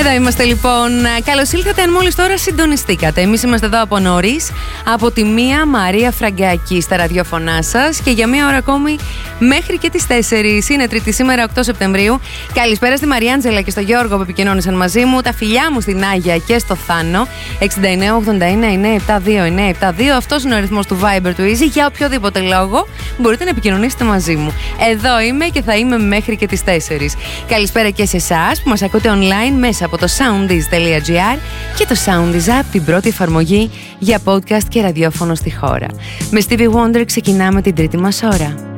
Εδώ είμαστε λοιπόν. Καλώς ήλθατε αν μόλις τώρα συντονιστήκατε. Εμείς είμαστε εδώ από νωρίς, από τη μία Μαρία Φραγκάκη στα ραδιόφωνά σας και για μία ώρα ακόμη μέχρι και τις 4. Είναι Τρίτη σήμερα, 8 Σεπτεμβρίου. Καλησπέρα στη Μαριάντζελα και στο Γιώργο που επικοινώνησαν μαζί μου. Τα φιλιά μου στην Άγια και στο Θάνο. 69-81-972-972. Αυτός είναι ο αριθμός του Viber του Easy. Για οποιοδήποτε λόγο μπορείτε να επικοινωνήσετε μαζί μου. Εδώ είμαι και θα είμαι μέχρι και τις 4. Καλησπέρα και σε εσάς που μας ακούτε online μέσα από το soundiz.gr και το Soundiz App, την πρώτη εφαρμογή για podcast και ραδιόφωνο στη χώρα. Με Stevie Wonder ξεκινάμε την τρίτη μας ώρα.